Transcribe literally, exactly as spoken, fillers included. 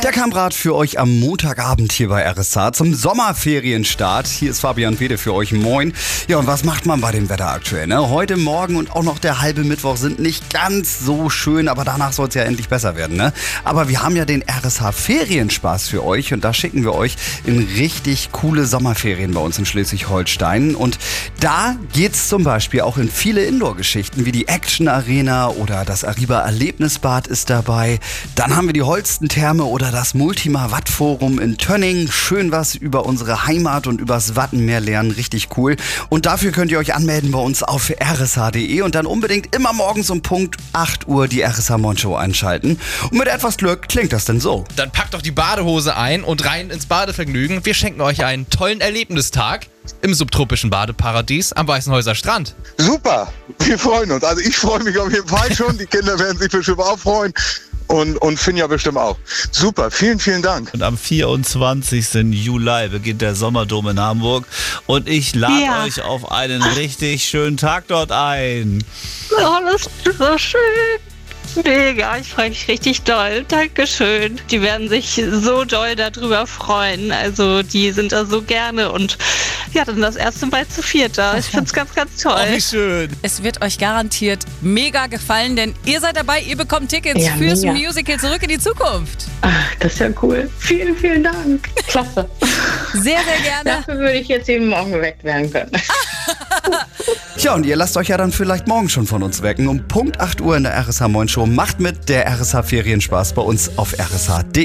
Der Kamerad für euch am Montagabend hier bei R S H zum Sommerferienstart. Hier ist Fabian Wede für euch. Moin. Ja, und was macht man bei dem Wetter aktuell? Ne? Heute, morgen und auch noch der halbe Mittwoch sind nicht ganz so schön, aber danach soll es ja endlich besser werden. Ne? Aber wir haben ja den R S H-Ferienspaß für euch und da schicken wir euch in richtig coole Sommerferien bei uns in Schleswig-Holstein. Und da geht's zum Beispiel auch in viele Indoor-Geschichten wie die Action Arena oder das Ariba Erlebnisbad ist dabei. Dann haben wir die Holsten-Therme oder das Multima-Watt-Forum in Tönning. Schön was über unsere Heimat und übers Wattenmeer lernen. Richtig cool. Und dafür könnt ihr euch anmelden bei uns auf r s h punkt d e und dann unbedingt immer morgens um Punkt acht Uhr die R S H Morning Show einschalten. Und mit etwas Glück klingt das denn so. Dann packt doch die Badehose ein und rein ins Badevergnügen. Wir schenken euch einen tollen Erlebnistag im subtropischen Badeparadies am Weißenhäuser Strand. Super, wir freuen uns. Also ich freue mich auf jeden Fall schon. Die Kinder werden sich bestimmt auch freuen. Und, und Finja bestimmt auch. Super, vielen, vielen Dank. Und am vierundzwanzigsten Juli beginnt der Sommerdom in Hamburg. Und ich lade Ja. euch auf einen richtig schönen Tag dort ein. Oh, das ist so schön. Mega, ich freue mich richtig doll. Dankeschön. Die werden sich so doll darüber freuen. Also die sind da so gerne und ja, dann das erste Mal zu viert da. Ich finde es ganz, ganz toll. Oh, wie schön. Es wird euch garantiert mega gefallen, denn ihr seid dabei, ihr bekommt Tickets Ja, fürs mega. Musical Zurück in die Zukunft. Ach, das ist ja cool. Vielen, vielen Dank. Klasse. Sehr, sehr gerne. Dafür würde ich jetzt jeden Morgen geweckt werden können. Tja, und ihr lasst euch ja dann vielleicht morgen schon von uns wecken. Um Punkt acht Uhr in der R S H Morning Show. Macht mit, der R S H Ferienspaß bei uns auf r s h punkt d e.